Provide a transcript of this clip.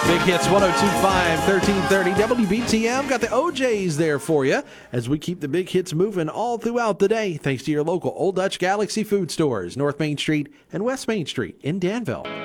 Big Hits 102.5, 1330 WBTM. Got the OJs there for you as we keep the big hits moving all throughout the day. Thanks to your local Old Dutch Galaxy food stores, North Main Street and West Main Street in Danville.